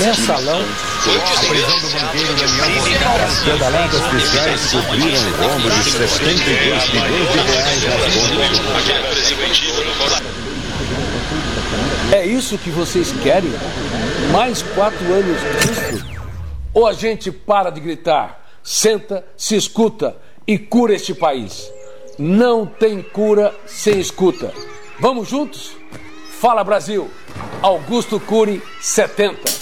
mensalão. A prisão do banqueiro Daniel. As pedaladas fiscais cobriram o rombo de 72 bilhões de reais nas contas do É isso que vocês querem? Mais 4 anos disso? Ou a gente para de gritar, senta, se escuta e cura este país? Não tem cura sem escuta. Vamos juntos? Fala Brasil! Augusto Cury 70.